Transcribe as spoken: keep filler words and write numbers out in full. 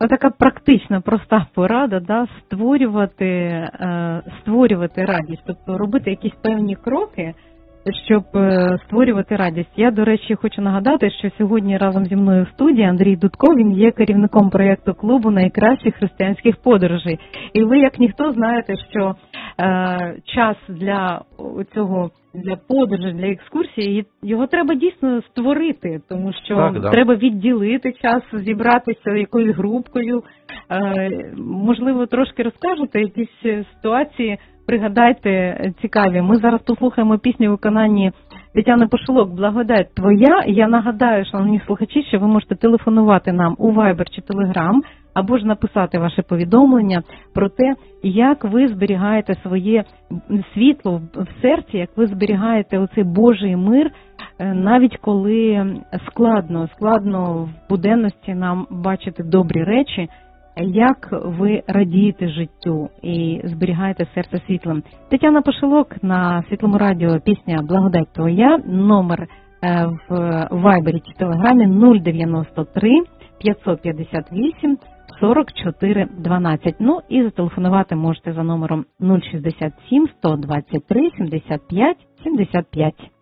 отака практична, проста порада, да, створювати, е, створювати радість, тобто робити якісь певні кроки, щоб е, створювати радість. Я, до речі, хочу нагадати, що сьогодні разом зі мною в студії Андрій Дудко, він є керівником проєкту клубу найкращих християнських подорожей. І ви, як ніхто, знаєте, що е, час для цього, для подорожі, для екскурсії, його треба дійсно створити, тому що так, да. треба відділити час, зібратися якоюсь групкою. Е, можливо, трошки розкажете якісь ситуації, пригадайте, цікаві. Ми зараз послухаємо пісню у виконанні Тетяни Пошилок «Благодать твоя». Я нагадаю, шановні слухачі, що ви можете телефонувати нам у Viber чи Telegram, або ж написати ваше повідомлення про те, як ви зберігаєте своє світло в серці, як ви зберігаєте оцей Божий мир, навіть коли складно, складно в буденності нам бачити добрі речі, як ви радієте життю і зберігаєте серце світлим. Тетяна Пошилок на Світлому радіо, пісня «Благодать твоя», номер в Вайбері чи Телеграмі нуль дев'яносто три п'ятсот п'ятдесят вісім сорок чотири дванадцять. Ну і зателефонувати можете за номером нуль шістдесят сім сто двадцять три сімдесят п'ять сімдесят п'ять.